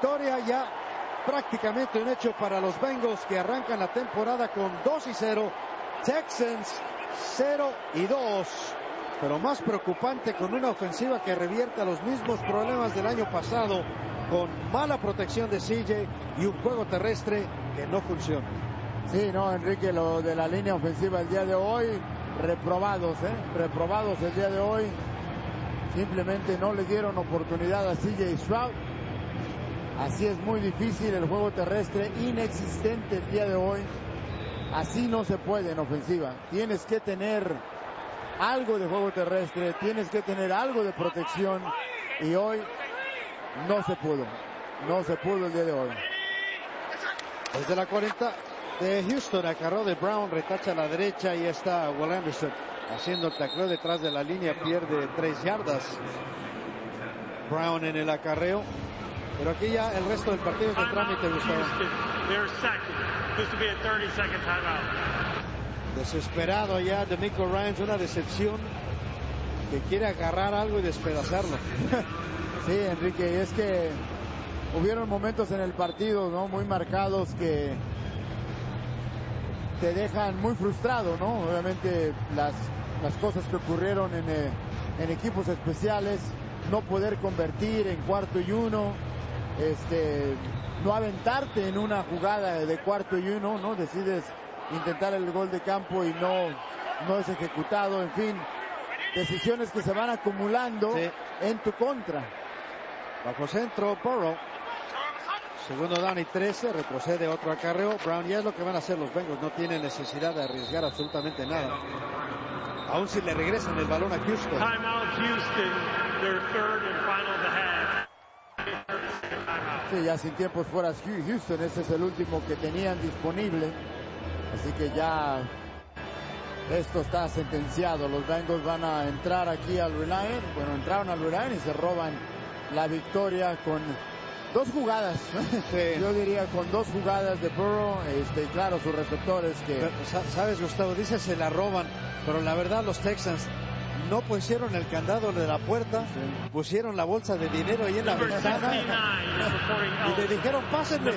victoria ya prácticamente un hecho para los Bengals, que arrancan la temporada con 2-0. Texans 0-2. Pero más preocupante, con una ofensiva que revierte a los mismos problemas del año pasado, con mala protección de CJ y un juego terrestre que no funciona. Sí, no, Enrique, lo de la línea ofensiva el día de hoy, reprobados el día de hoy. Simplemente no le dieron oportunidad a CJ Stroud. Así es muy difícil, el juego terrestre inexistente el día de hoy. Así no se puede en ofensiva. Tienes que tener algo de juego terrestre, tienes que tener algo de protección, y hoy no se pudo el día de hoy. Desde la 40 de Houston, acarreo de Brown, retacha a la derecha y está Will Anderson haciendo el tacleo detrás de la línea, pierde 3 yardas. Brown en el acarreo, pero aquí ya el resto del partido es de trámite, Gustavo. Desesperado ya DeMeco Ryans, una decepción, que quiere agarrar algo y despedazarlo. Sí, Enrique, es que hubieron momentos en el partido, ¿no?, muy marcados, que te dejan muy frustrado, ¿no? Obviamente las cosas que ocurrieron en equipos especiales, no poder convertir en 4 y 1, no aventarte en una jugada de 4 y 1, ¿no? Decides intentar el gol de campo y no es ejecutado. En fin, decisiones que se van acumulando, sí, en tu contra. Bajo centro, Burrow. Segundo down y 13, retrocede otro acarreo. Brown, ya es lo que van a hacer los Bengals, no tienen necesidad de arriesgar absolutamente nada. Aún si le regresan el balón a Houston. Timeout Houston, their third and final of the half. Sí, ya sin tiempos fuera Houston, ese es el último que tenían disponible. Así que ya esto está sentenciado. Los Bengals van a entrar aquí al Reliant. Bueno, entraron al Reliant y se roban la victoria con 2 jugadas. Sí. Yo diría con 2 jugadas de Burrow, claro, sus receptores que... Pero, sabes, Gustavo, dice se la roban, pero la verdad los Texans no pusieron el candado de la puerta, sí, pusieron la bolsa de dinero ahí en la ventana y le dijeron pásenle.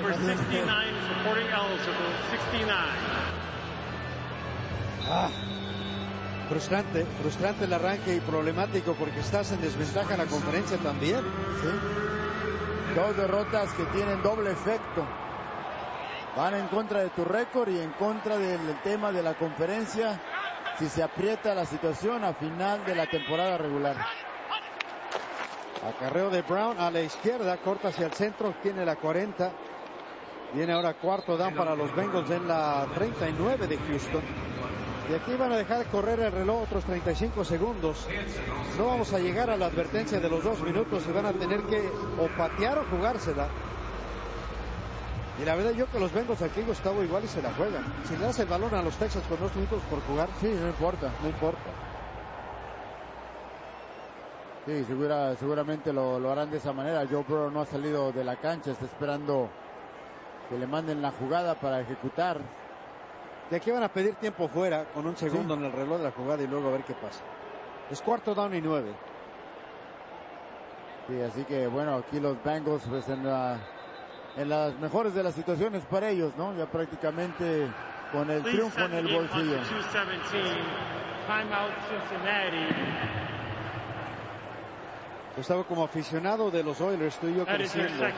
Frustrante el arranque y problemático, porque estás en desventaja en la conferencia también. Sí. 2 derrotas que tienen doble efecto. Van en contra de tu récord y en contra del tema de la conferencia, si se aprieta la situación a final de la temporada regular. Acarreo de Brown a la izquierda, corta hacia el centro, tiene la 40. Viene ahora cuarto down para los Bengals en la 39 de Houston. Y aquí van a dejar correr el reloj otros 35 segundos. No vamos a llegar a la advertencia de los 2 minutos y van a tener que o patear o jugársela. Y la verdad, yo que los Bengals aquí, Gustavo, igual y se la juegan. Si le das el balón a los Texans con 2 minutos por jugar, sí, no importa. Sí, seguramente lo harán de esa manera. Joe Burrow no ha salido de la cancha, está esperando que le manden la jugada para ejecutar. De aquí van a pedir tiempo fuera con 1 segundo, sí, en el reloj de la jugada, y luego a ver qué pasa. Es cuarto down y 9. Sí, así que bueno, aquí los Bengals pues en las mejores de las situaciones para ellos, ¿no? Ya prácticamente con el triunfo en el bolsillo. Gustavo, como aficionado de los Oilers, estoy yo creciendo.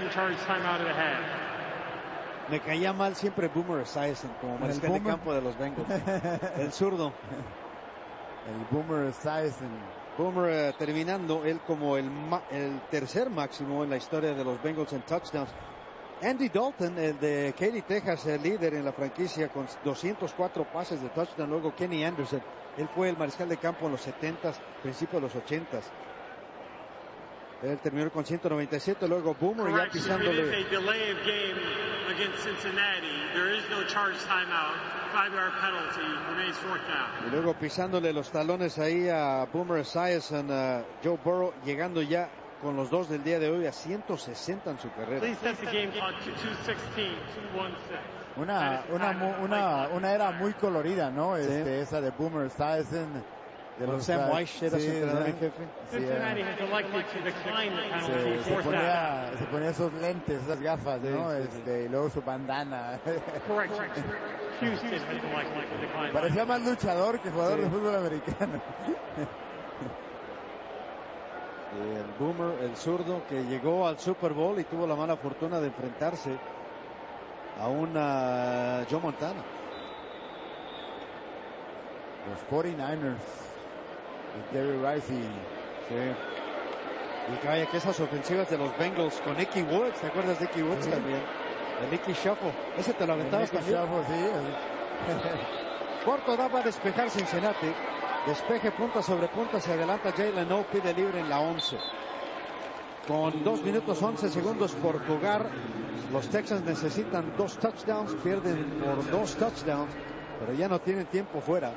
Me caía mal siempre Boomer Esiason como mariscal de campo de los Bengals. El zurdo. El Boomer Esiason. Boomer terminando él como el tercer máximo en la historia de los Bengals en touchdowns. Andy Dalton, el de Katy, Texas, el líder en la franquicia con 204 pases de touchdown. Luego Kenny Anderson, él fue el mariscal de campo en los 70s, principios de los 80s. Él terminó con 197, luego Boomer ya pisándole. Y luego pisándole los talones ahí a Boomer Esiason, Joe Burrow, llegando ya con los 2 del día de hoy a 160 en su carrera. Una era muy colorida, ¿no? Sí. Esa de Boomer Esiason. de los Sam Weiss, era su entrenador en jefe. Cincinnati has elected to decline the penalty Se fourth down. ponía esos lentes, esas gafas, ¿no? Y luego su bandana. Correction. Houston has elected to decline. Parecía más luchador que jugador de fútbol americano. El Boomer, el zurdo, que llegó al Super Bowl y tuvo la mala fortuna de enfrentarse a una Joe Montana. Los 49ers de Jerry Rice y vaya que esas ofensivas de los Bengals con Ickey Woods, ¿te acuerdas de Ickey Woods también? El Ickey Shuffle, ese te lo aventabas también. Cuarto down, va a despejar Cincinnati. Despeje punta sobre punta, se adelanta Jalen O, pide libre en la 11. Con 2 minutos 11 segundos por jugar, los Texans necesitan 2 touchdowns, pierden por 2 touchdowns, pero ya no tienen tiempo fuera.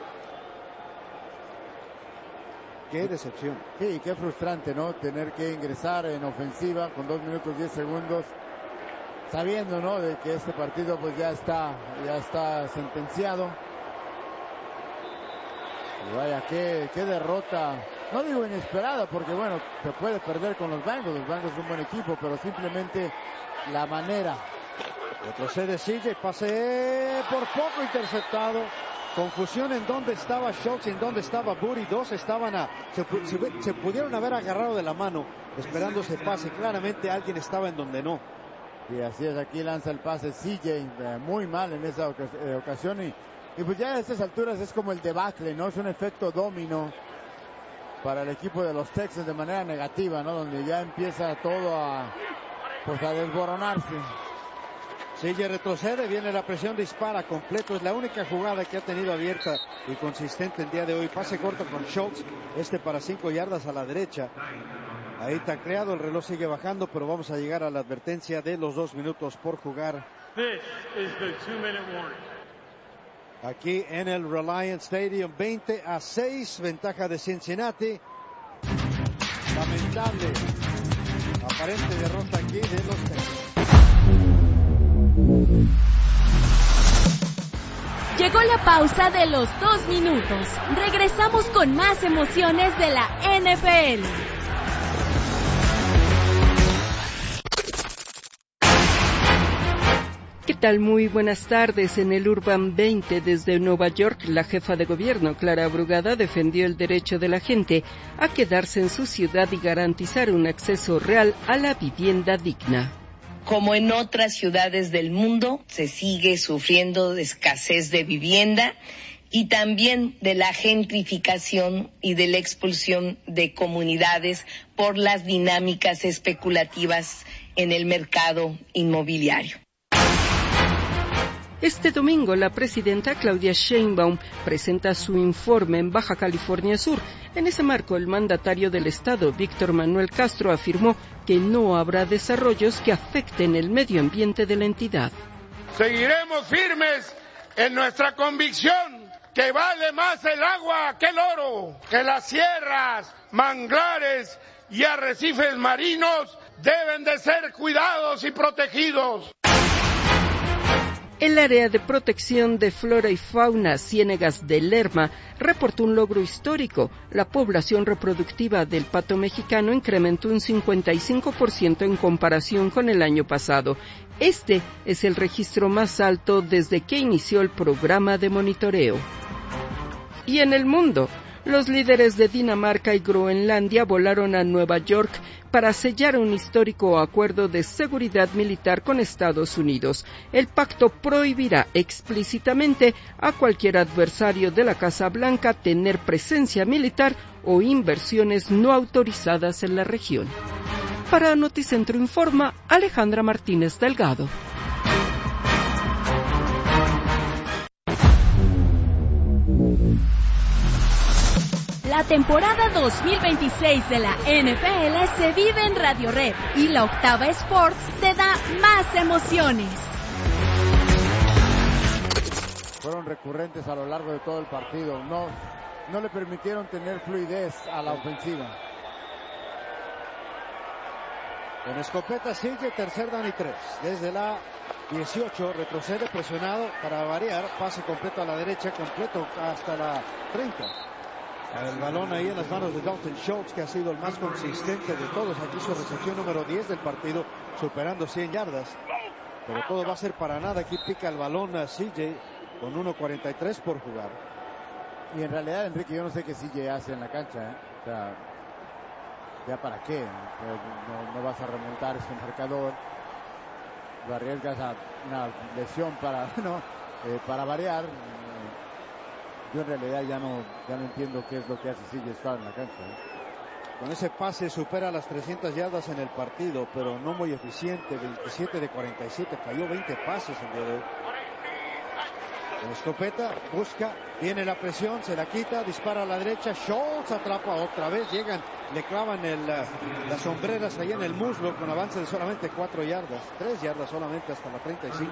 Qué decepción. Sí, qué frustrante, ¿no? Tener que ingresar en ofensiva con 2 minutos 10 segundos, sabiendo, ¿no? De que este partido pues ya está sentenciado. Y vaya, qué derrota, no digo inesperada, porque bueno, se puede perder con los Bengals son un buen equipo, pero simplemente la manera. Retrocede CJ, pase por poco interceptado. Confusión en dónde estaba Schultz y en dónde estaba Booty. Dos estaban se pudieron haber agarrado de la mano esperando ese pase. Claramente alguien estaba en donde no. Y así es, aquí lanza el pase CJ, muy mal en esa ocasión. Y pues ya a estas alturas es como el debacle, ¿no? Es un efecto dominó para el equipo de los Texans de manera negativa, ¿no? Donde ya empieza todo a desboronarse. CJ retrocede, viene la presión, dispara completo. Es la única jugada que ha tenido abierta y consistente el día de hoy. Pase corto con Schultz, para 5 yardas a la derecha. Ahí está creado, el reloj sigue bajando, pero vamos a llegar a la advertencia de los 2 minutos por jugar. This is the 2-minute warning. Aquí en el Reliant Stadium, 20-6, ventaja de Cincinnati. Lamentable, aparente derrota aquí de los Texans. Llegó la pausa de los 2 minutos. Regresamos con más emociones de la NFL. ¿Qué tal? Muy buenas tardes. En el Urban 20 desde Nueva York, la jefa de gobierno, Clara Brugada, defendió el derecho de la gente a quedarse en su ciudad y garantizar un acceso real a la vivienda digna. Como en otras ciudades del mundo, se sigue sufriendo de escasez de vivienda y también de la gentrificación y de la expulsión de comunidades por las dinámicas especulativas en el mercado inmobiliario. Este domingo, la presidenta Claudia Sheinbaum presenta su informe en Baja California Sur. En ese marco, el mandatario del estado, Víctor Manuel Castro, afirmó que no habrá desarrollos que afecten el medio ambiente de la entidad. Seguiremos firmes en nuestra convicción que vale más el agua que el oro, que las sierras, manglares y arrecifes marinos deben de ser cuidados y protegidos. El área de protección de flora y fauna Ciénegas de Lerma reportó un logro histórico. La población reproductiva del pato mexicano incrementó un 55% en comparación con el año pasado. Este es el registro más alto desde que inició el programa de monitoreo. Y en el mundo, los líderes de Dinamarca y Groenlandia volaron a Nueva York para sellar un histórico acuerdo de seguridad militar con Estados Unidos. El pacto prohibirá explícitamente a cualquier adversario de la Casa Blanca tener presencia militar o inversiones no autorizadas en la región. Para Noticentro Informa, Alejandra Martínez Delgado. La temporada 2026 de la NFL se vive en Radio Red y la Octava Sports te da más emociones. Fueron recurrentes a lo largo de todo el partido. No le permitieron tener fluidez a la ofensiva. En escopeta sigue, tercer down y 3. Desde la 18 retrocede presionado para variar. Pase completo a la derecha, completo hasta la 30. El balón ahí en las manos de Dalton Schultz, que ha sido el más consistente de todos. Aquí su recepción número 10 del partido, superando 100 yardas. Pero todo va a ser para nada. Aquí pica el balón a CJ con 1.43 por jugar. Y en realidad, Enrique, yo no sé qué CJ hace en la cancha, ¿eh? O sea, ¿ya para qué? No vas a remontar ese marcador. Lo arriesgas a una lesión para variar. Yo en realidad ya no entiendo qué es lo que hace CJ Stroud en la cancha, ¿eh? Con ese pase supera las 300 yardas en el partido, pero no muy eficiente. 27 de 47, falló 20 pases el día de hoy. En escopeta, busca, viene la presión, se la quita, dispara a la derecha, Schultz atrapa otra vez, llegan, le clavan las sombreras ahí en el muslo con avance de solamente 4 yardas, 3 yardas solamente hasta la 35.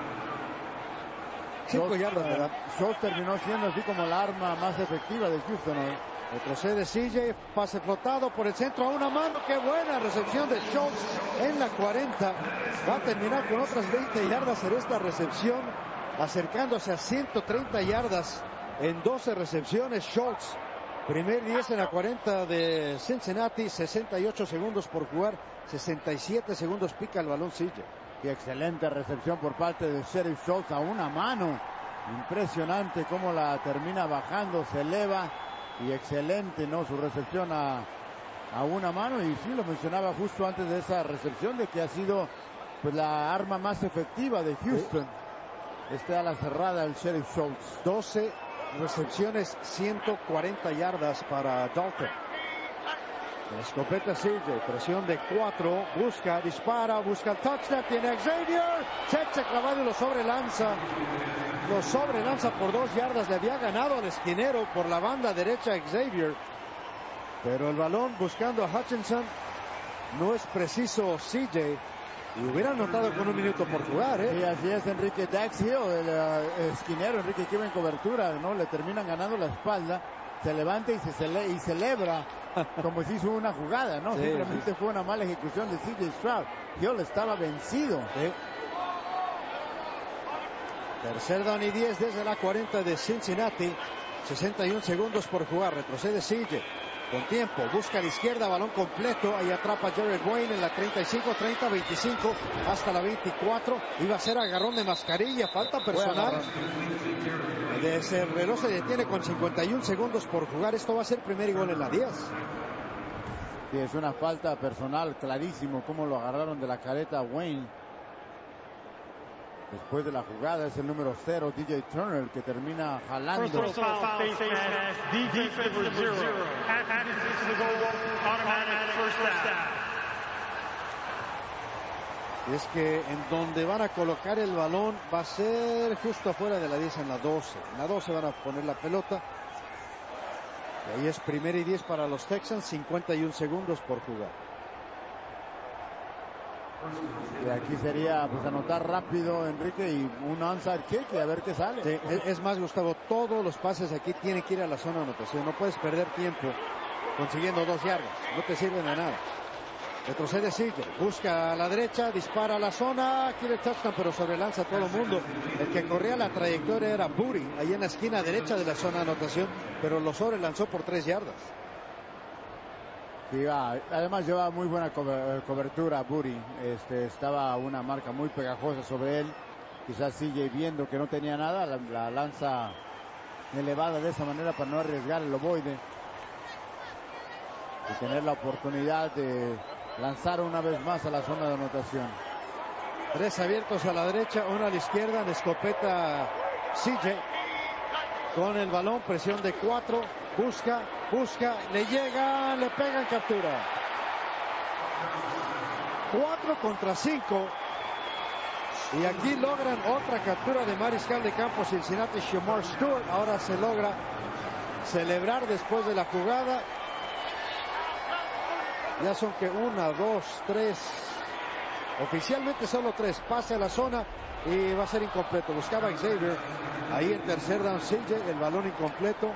5 yardas de edad. Schultz terminó siendo así como la arma más efectiva de Houston, ¿no? Retrocede CJ, pase flotado por el centro a una mano. Qué buena recepción de Schultz en la 40. Va a terminar con otras 20 yardas en esta recepción, acercándose a 130 yardas en 12 recepciones. Schultz, primer 10 en la 40 de Cincinnati, 68 segundos por jugar, 67 segundos pica el balón CJ. Y excelente recepción por parte de Sheriff Schultz a una mano. Impresionante cómo la termina bajando, se eleva. Y excelente, ¿no? Su recepción a una mano. Y sí, lo mencionaba justo antes de esa recepción, de que ha sido pues la arma más efectiva de Houston. A la cerrada el Sheriff Schultz. 12 recepciones, 140 yardas para Dalton. La escopeta CJ, presión de 4, busca, dispara, busca el touchdown, tiene a Xavier, se echa clavado y lo sobrelanza por 2 yardas, le había ganado al esquinero por la banda derecha Xavier, pero el balón buscando a Hutchinson, no es preciso CJ, y hubiera anotado con 1 minuto por jugar, ¿eh? Y así es, Enrique. Dax Hill, el esquinero, Enrique, que iba en cobertura, ¿no? Le terminan ganando la espalda, se levanta y celebra como si hizo una jugada, ¿no? Sí, simplemente fue una mala ejecución de CJ Stroud. Hill estaba vencido. Sí. Tercer down y 10 desde la 40 de Cincinnati. 61 segundos por jugar. Retrocede CJ. Con tiempo. Busca a la izquierda. Balón completo. Ahí atrapa Jared Wayne en la 35, 30, 25 hasta la 24. Iba a ser agarrón de mascarilla. Falta personal. Ese reloj se detiene con 51 segundos por jugar. Esto va a ser primer y gol en la 10. Sí, es una falta personal, clarísimo cómo lo agarraron de la careta Wayne. Después de la jugada es el número 0, DJ Turner, el que termina jalando. Es que en donde van a colocar el balón va a ser justo afuera de la 10 en la 12. En la 12 van a poner la pelota. Y ahí es primer y 10 para los Texans, 51 segundos por jugar. Y aquí sería pues anotar rápido, Enrique, y un onside kick y a ver qué sale. Sí, es más, Gustavo, todos los pases aquí tienen que ir a la zona de anotación. No puedes perder tiempo consiguiendo 2 yardas. No te sirven de nada. Retrocede CJ, busca a la derecha, dispara a la zona, quiere touchdown, pero sobrelanza a todo el mundo. El que corría la trayectoria era Booty, ahí en la esquina derecha de la zona de anotación, pero lo sobrelanzó por 3 yardas. Sí, además llevaba muy buena cobertura Booty. Estaba una marca muy pegajosa sobre él. Quizás CJ, viendo que no tenía nada, la lanza elevada de esa manera para no arriesgar el ovoide y tener la oportunidad de lanzar una vez más a la zona de anotación. 3 abiertos a la derecha, 1 a la izquierda, en escopeta CJ con el balón, presión de 4, busca, le llega, le pegan, captura. 4 contra 5 y aquí logran otra captura de mariscal de campo Cincinnati, Shamar Stewart. Ahora se logra celebrar después de la jugada. Ya son que 1, 2, 3, oficialmente solo 3, pase a la zona y va a ser incompleto. Buscaba Xavier, ahí en tercer down CJ, el balón incompleto.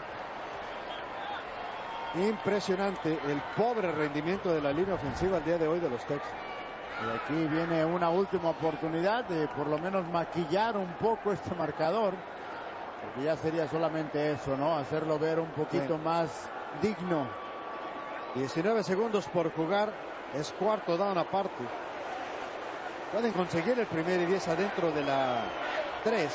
Impresionante el pobre rendimiento de la línea ofensiva el día de hoy de los Texans. Y aquí viene una última oportunidad de por lo menos maquillar un poco este marcador. Porque ya sería solamente eso, ¿no? Hacerlo ver un poquito más digno. 19 segundos por jugar. Es cuarto down aparte. Pueden conseguir el 1 y 10 adentro de la 3.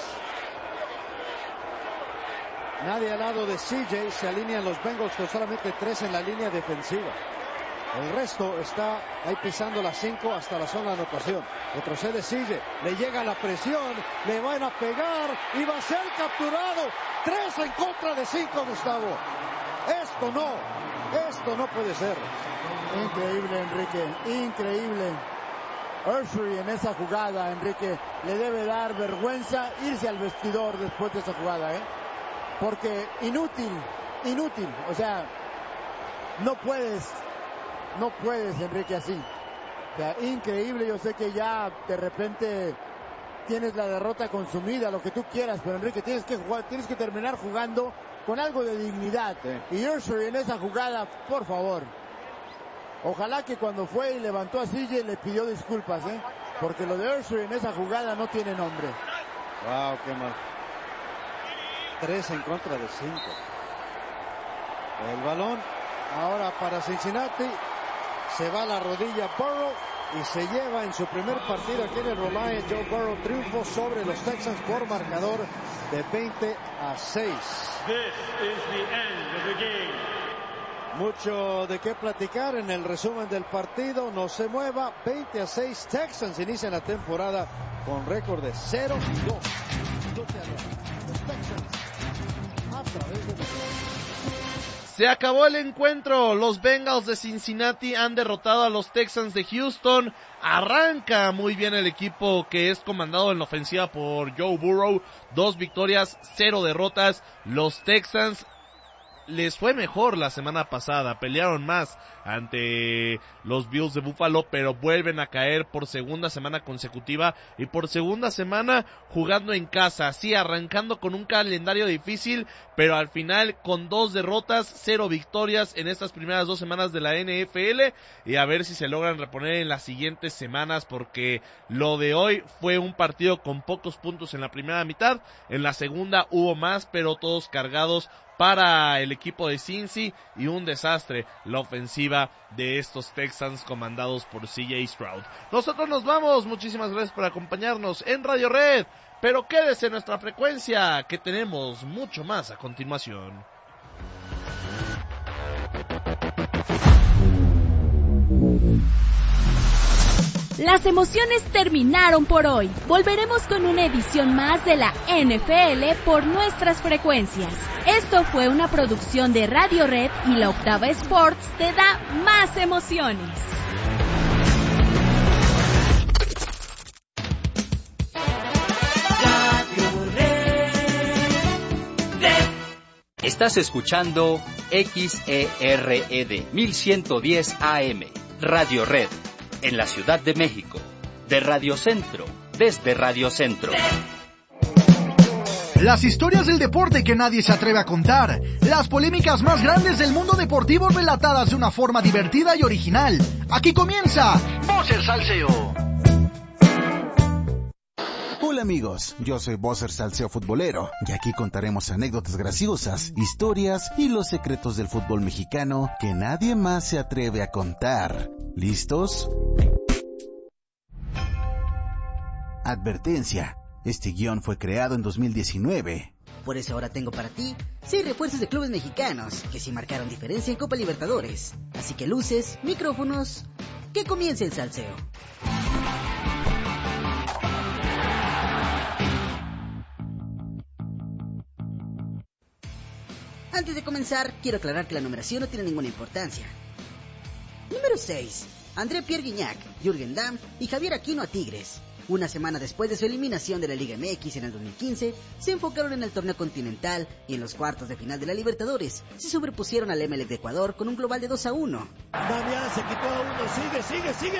Nadie al lado de CJ. Se alinean los Bengals con solamente 3 en la línea defensiva. El resto está ahí pisando la 5 hasta la zona de anotación. Retrocede CJ. Le llega la presión. Le van a pegar. Y va a ser capturado. 3 en contra de 5, Gustavo. Esto no puede ser. Increíble, Enrique. Increíble. Ursery en esa jugada, Enrique. Le debe dar vergüenza irse al vestidor después de esa jugada, ¿eh? Porque inútil. O sea, no puedes, Enrique, así. O sea, increíble. Yo sé que ya de repente tienes la derrota consumida, lo que tú quieras, pero Enrique, tienes que terminar jugando con algo de dignidad. Sí. Y Ursery en esa jugada, por favor. Ojalá que cuando fue y levantó a CJ le pidió disculpas, porque lo de Ursery en esa jugada no tiene nombre. Wow, qué mal. 3 en contra de 5. El balón ahora para Cincinnati. Se va a la rodilla Burrow y se lleva en su primer partido aquí en el Reliant Joe Burrow triunfo sobre los Texans por marcador de 20-6. This is the end of the game. Mucho de qué platicar en el resumen del partido. No se mueva. 20-6. Texans inician la temporada con récord de 0-2. Los Texans a través de... Se acabó el encuentro. Los Bengals de Cincinnati han derrotado a los Texans de Houston. Arranca muy bien el equipo que es comandado en la ofensiva por Joe Burrow. 2 victorias, 0 derrotas. Los Texans les fue mejor la semana pasada, pelearon más ante los Bills de Buffalo, pero vuelven a caer por segunda semana consecutiva y por segunda semana jugando en casa, sí, arrancando con un calendario difícil, pero al final con 2 derrotas, 0 victorias en estas primeras 2 semanas de la NFL, y a ver si se logran reponer en las siguientes semanas, porque lo de hoy fue un partido con pocos puntos en la primera mitad, en la segunda hubo más, pero todos cargados para el equipo de Cincy, y un desastre la ofensiva de estos Texans comandados por CJ Stroud. Nosotros nos vamos, muchísimas gracias por acompañarnos en Radio Red, pero quédese en nuestra frecuencia que tenemos mucho más a continuación. Las emociones terminaron por hoy. Volveremos con una edición más de la NFL por nuestras frecuencias. Esto fue una producción de Radio Red y la Octava Sports te da más emociones. Estás escuchando XERED 1110 AM, Radio Red, en la Ciudad de México, de Radio Centro, desde Radio Centro. Las historias del deporte que nadie se atreve a contar, las polémicas más grandes del mundo deportivo relatadas de una forma divertida y original. Aquí comienza Buzzer Salseo. Hola amigos, yo soy Buzzer Salseo Futbolero y aquí contaremos anécdotas graciosas, historias y los secretos del fútbol mexicano que nadie más se atreve a contar. ¿Listos? Advertencia, este guión fue creado en 2019. Por eso ahora tengo para ti 6 refuerzos de clubes mexicanos que sí marcaron diferencia en Copa Libertadores. Así que luces, micrófonos, que comience el salseo. Antes de comenzar, quiero aclarar que la numeración no tiene ninguna importancia. Número 6. André Pierre Guignac, Jürgen Damm y Javier Aquino a Tigres. Una semana después de su eliminación de la Liga MX en el 2015, se enfocaron en el torneo continental y en los cuartos de final de la Libertadores se sobrepusieron al Emelec de Ecuador con un global de 2-1. Damián se quitó a uno, sigue.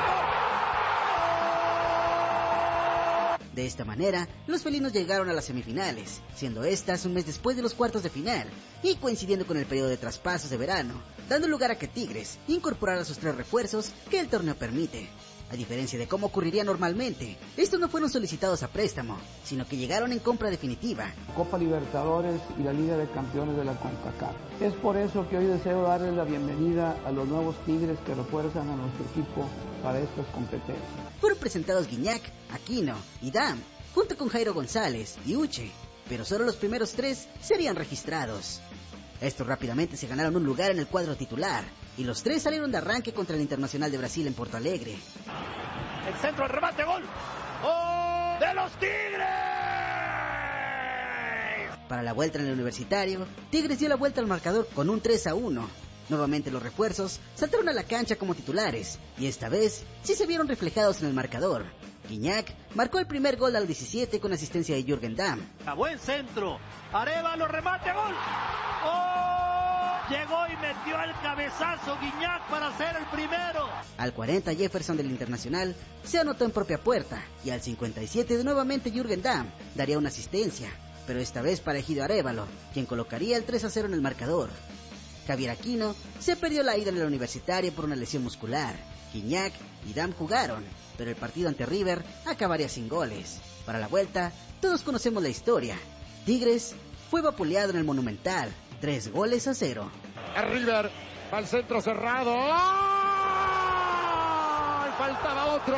De esta manera, los felinos llegaron a las semifinales, siendo estas un mes después de los cuartos de final, y coincidiendo con el periodo de traspasos de verano, dando lugar a que Tigres incorporara sus 3 refuerzos que el torneo permite. A diferencia de cómo ocurriría normalmente, estos no fueron solicitados a préstamo, sino que llegaron en compra definitiva. Copa Libertadores y la Liga de Campeones de la CONCACAF. Es por eso que hoy deseo darles la bienvenida a los nuevos Tigres que refuerzan a nuestro equipo para estas competencias. Fueron presentados Guiñac, Aquino y Dam, junto con Jairo González y Uche, pero solo los primeros 3 serían registrados. Estos rápidamente se ganaron un lugar en el cuadro titular, y los 3 salieron de arranque contra el Internacional de Brasil en Porto Alegre. El centro, el remate, gol. ¡Oh! ¡De los Tigres! Para la vuelta en el Universitario, Tigres dio la vuelta al marcador con un 3-1. Nuevamente los refuerzos saltaron a la cancha como titulares, y esta vez sí se vieron reflejados en el marcador. Guiñac marcó el primer gol al 17 con asistencia de Jürgen Damm. A buen centro, Arévalo, remate, gol. ¡Oh! Llegó y metió el cabezazo Guiñac para hacer el primero. Al 40 Jefferson del Internacional se anotó en propia puerta, y al 57 nuevamente Jürgen Damm daría una asistencia, pero esta vez para Egidio Arévalo, quien colocaría el 3-0 en el marcador. Javier Aquino se perdió la ida en la Universitaria por una lesión muscular. Guiñac y Damm jugaron, pero el partido ante River acabaría sin goles. Para la vuelta, todos conocemos la historia. Tigres fue vapuleado en el Monumental, 3-0. A River, al centro cerrado. ¡Oh! Faltaba otro.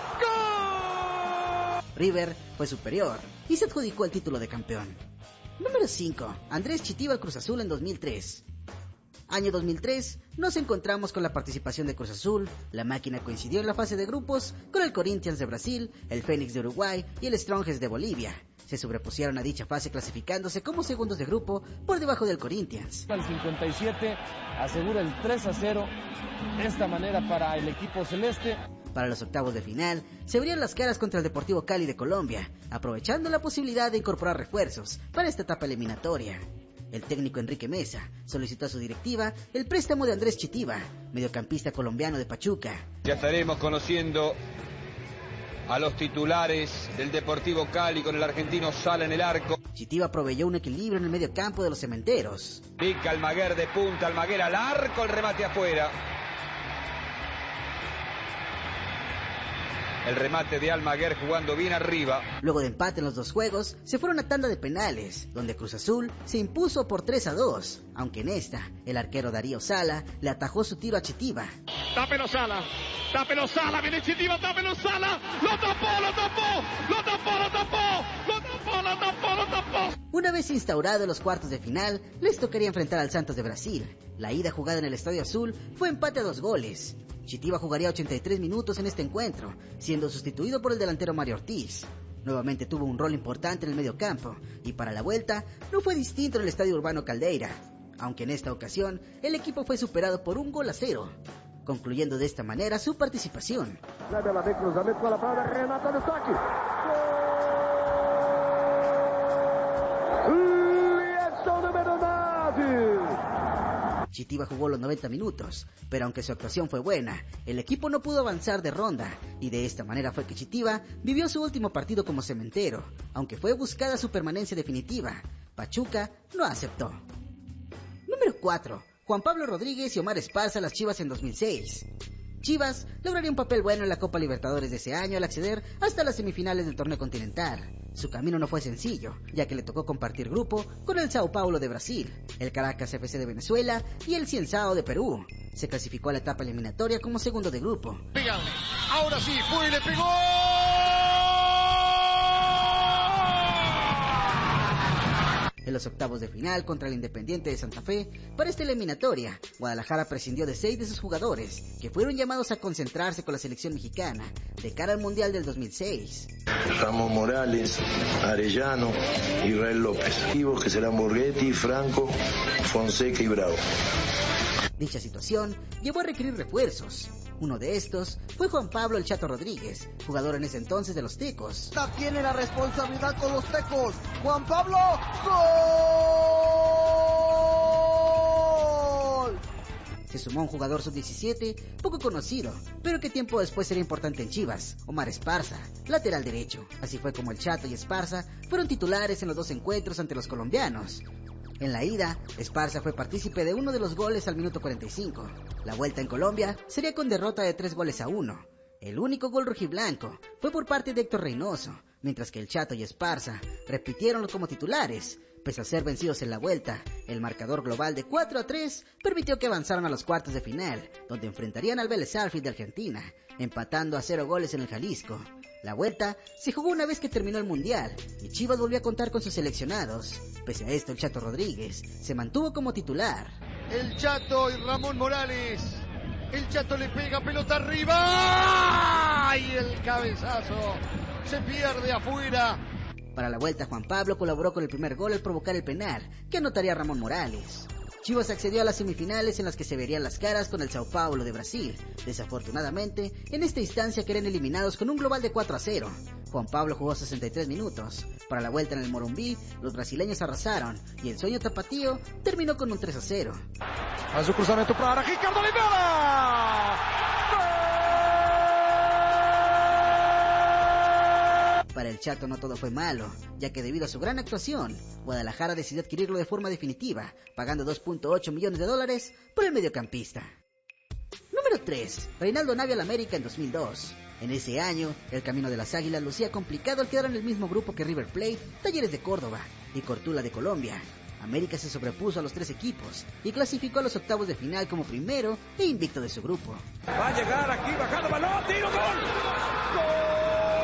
¡Gol! River fue superior y se adjudicó el título de campeón. Número 5. Andrés Chitiba al Cruz Azul en 2003. Año 2003, nos encontramos con la participación de Cruz Azul. La máquina coincidió en la fase de grupos con el Corinthians de Brasil, el Fénix de Uruguay y el Strongest de Bolivia. Se sobrepusieron a dicha fase clasificándose como segundos de grupo por debajo del Corinthians. El 57 asegura el 3-0, de esta manera para el equipo celeste. Para los octavos de final, se abrieron las caras contra el Deportivo Cali de Colombia, aprovechando la posibilidad de incorporar refuerzos para esta etapa eliminatoria. El técnico Enrique Mesa solicitó a su directiva el préstamo de Andrés Chitiba, mediocampista colombiano de Pachuca. Ya estaremos conociendo a los titulares del Deportivo Cali con el argentino Sala en el arco. Chitiba proveyó un equilibrio en el mediocampo de los cementeros. Pica Almaguer de punta, Almaguer al arco, el remate afuera. El remate de Almaguer jugando bien arriba. Luego de empate en los 2 juegos, se fueron a tanda de penales, donde Cruz Azul se impuso por 3-2, aunque en esta, el arquero Darío Sala le atajó su tiro a Chitiba. Tápelo Sala, viene Chitiba, tápelo Sala, lo tapó. Una vez instaurado en los cuartos de final, les tocaría enfrentar al Santos de Brasil. La ida jugada en el Estadio Azul fue empate a 2 goles. Chitiba jugaría 83 minutos en este encuentro, siendo sustituido por el delantero Mario Ortiz. Nuevamente tuvo un rol importante en el mediocampo, y para la vuelta no fue distinto en el Estadio Urbano Caldeira, aunque en esta ocasión el equipo fue superado por 1-0, concluyendo de esta manera su participación. Chitiba jugó los 90 minutos, pero aunque su actuación fue buena, el equipo no pudo avanzar de ronda, y de esta manera fue que Chitiba vivió su último partido como cementero, aunque fue buscada su permanencia definitiva. Pachuca no aceptó. Número 4. Juan Pablo Rodríguez y Omar Esparza a las Chivas en 2006. Chivas lograría un papel bueno en la Copa Libertadores de ese año al acceder hasta las semifinales del torneo continental. Su camino no fue sencillo, ya que le tocó compartir grupo con el Sao Paulo de Brasil, el Caracas FC de Venezuela y el Cienzao de Perú. Se clasificó a la etapa eliminatoria como segundo de grupo. Ahora sí, fue y le pegó. En los octavos de final contra el Independiente de Santa Fe, para esta eliminatoria, Guadalajara prescindió de 6 de sus jugadores, que fueron llamados a concentrarse con la selección mexicana de cara al Mundial del 2006. Ramón Morales, Arellano, Israel López, que serán Borghetti, Franco, Fonseca y Bravo. Dicha situación llevó a requerir refuerzos. Uno de estos fue Juan Pablo El Chato Rodríguez, jugador en ese entonces de los Tecos. Tiene la responsabilidad con los Tecos. Juan Pablo, ¡gol! Se sumó un jugador sub-17 poco conocido, pero que tiempo después sería importante en Chivas, Omar Esparza, lateral derecho. Así fue como El Chato y Esparza fueron titulares en los 2 encuentros ante los colombianos. En la ida, Esparza fue partícipe de uno de los goles al minuto 45. La vuelta en Colombia sería con derrota de 3-1. El único gol rojiblanco fue por parte de Héctor Reynoso, mientras que el Chato y Esparza repitieron como titulares. Pese a ser vencidos en la vuelta, el marcador global de 4-3 permitió que avanzaran a los cuartos de final, donde enfrentarían al Vélez Sarsfield de Argentina, empatando a 0 goles en el Jalisco. La vuelta se jugó una vez que terminó el Mundial, y Chivas volvió a contar con sus seleccionados. Pese a esto, el Chato Rodríguez se mantuvo como titular. El Chato y Ramón Morales. El Chato le pega, pelota arriba. Y el cabezazo se pierde afuera. Para la vuelta, Juan Pablo colaboró con el primer gol al provocar el penal, que anotaría Ramón Morales. Chivas accedió a las semifinales en las que se verían las caras con el Sao Paulo de Brasil. Desafortunadamente, en esta instancia quedaron eliminados con un global de 4-0. Juan Pablo jugó 63 minutos. Para la vuelta en el Morumbí, los brasileños arrasaron y el sueño tapatío terminó con un 3-0. A su cruzamiento para Ricardo Oliveira. Para el Chato no todo fue malo, ya que debido a su gran actuación, Guadalajara decidió adquirirlo de forma definitiva, pagando $2.8 millones por el mediocampista. Número 3. Reinaldo Navia al América en 2002. En ese año, el camino de las Águilas lucía complicado al quedar en el mismo grupo que River Plate, Talleres de Córdoba y Cortula de Colombia. América se sobrepuso a los 3 equipos y clasificó a los octavos de final como primero e invicto de su grupo. Va a llegar aquí, bajando balón, tiro, gol. ¡Gol!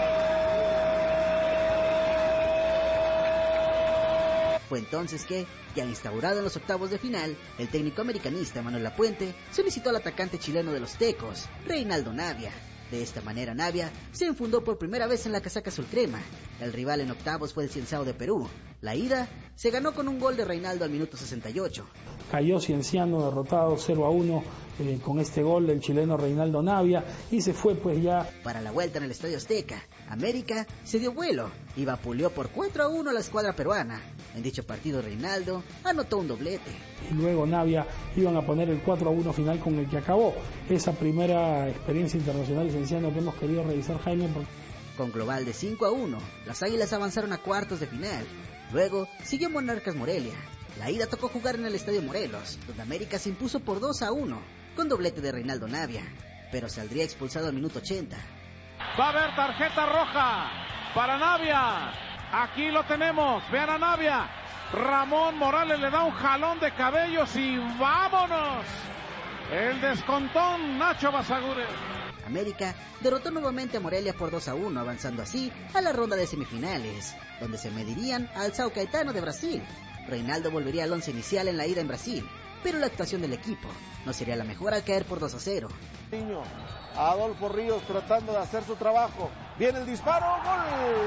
Fue entonces que, ya instaurado en los octavos de final, el técnico americanista Manuel Lapuente solicitó al atacante chileno de los Tecos, Reinaldo Navia. De esta manera Navia se enfundó por primera vez en la casaca azulcrema. El rival en octavos fue el Cienciano de Perú. La ida se ganó con un gol de Reinaldo al minuto 68. Cayó Cienciano derrotado 0-1 con este gol del chileno Reinaldo Navia y se fue pues ya. Para la vuelta en el Estadio Azteca, América se dio vuelo y vapuleó por 4-1 a la escuadra peruana. En dicho partido Reinaldo anotó un doblete. Y luego Navia iban a poner el 4-1 final con el que acabó esa primera experiencia internacional Cienciano que hemos querido revisar, Jaime. Con global de 5-1, las Águilas avanzaron a cuartos de final. Luego siguió Monarcas Morelia. La ida tocó jugar en el Estadio Morelos, donde América se impuso por 2-1, con doblete de Reinaldo Navia, pero saldría expulsado al minuto 80. Va a haber tarjeta roja para Navia. Aquí lo tenemos, vean a Navia. Ramón Morales le da un jalón de cabellos y ¡vámonos! El descontón, Nacho Basaguren. América derrotó nuevamente a Morelia por 2-1, avanzando así a la ronda de semifinales, donde se medirían al São Caetano de Brasil. Reinaldo volvería al once inicial en la ida en Brasil, pero la actuación del equipo no sería la mejor al caer por 2-0. Adolfo Ríos tratando de hacer su trabajo. Viene el disparo, ¡gol!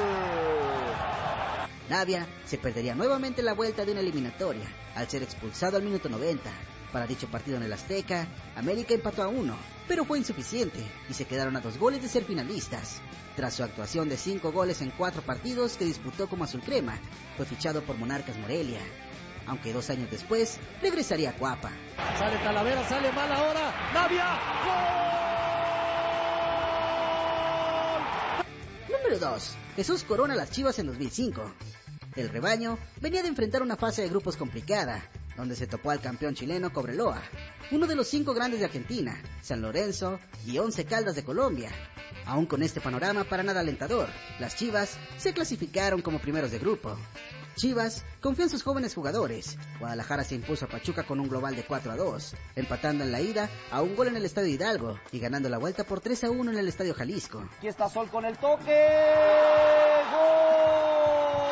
Navia se perdería nuevamente la vuelta de una eliminatoria, al ser expulsado al minuto 90. Para dicho partido en el Azteca, América empató a 1, pero fue insuficiente y se quedaron a 2 goles de ser finalistas. Tras su actuación de 5 goles en 4 partidos que disputó como azulcrema, fue fichado por Monarcas Morelia, aunque 2 años después regresaría a Cuapa. Sale Talavera, sale mal ahora, Navia, ¡gol! Número 2. Jesús corona a las Chivas en 2005. El rebaño venía de enfrentar una fase de grupos complicada, donde se topó al campeón chileno Cobreloa, uno de los 5 grandes de Argentina, San Lorenzo y 11 Caldas de Colombia. Aún con este panorama para nada alentador, las Chivas se clasificaron como primeros de grupo. Chivas confió en sus jóvenes jugadores. Guadalajara se impuso a Pachuca con un global de 4-2, empatando en la ida a un gol en el Estadio Hidalgo y ganando la vuelta por 3-1 en el Estadio Jalisco. Aquí está Sol con el toque. ¡Gol!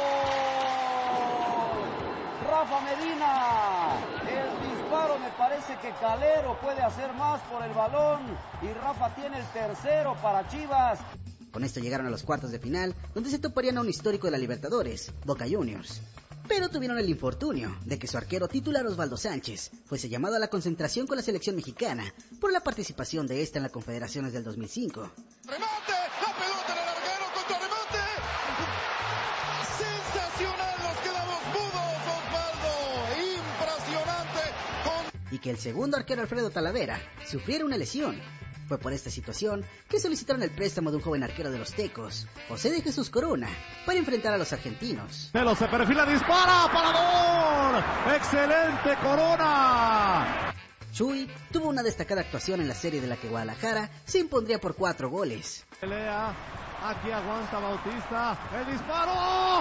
Rafa Medina. El disparo, me parece que Calero puede hacer más por el balón y Rafa tiene el tercero para Chivas. Con esto llegaron a los cuartos de final, donde se toparían a un histórico de la Libertadores, Boca Juniors. Pero tuvieron el infortunio de que su arquero titular Osvaldo Sánchez fuese llamado a la concentración con la selección mexicana por la participación de esta en las Confederaciones del 2005. ¡Remate! ¡La pelota en el larguero! ¡Contrarremate! ¡Sensacional! Nos quedamos mudos, Osvaldo. ¡Impresionante! Y que el segundo arquero Alfredo Talavera sufriera una lesión. Fue por esta situación que solicitaron el préstamo de un joven arquero de los Tecos, José de Jesús Corona, para enfrentar a los argentinos. Melo se perfila, dispara para gol. ¡Excelente Corona! Chuy tuvo una destacada actuación en la serie de la que Guadalajara se impondría por 4 goles. Pelea, aquí aguanta Bautista, el disparo,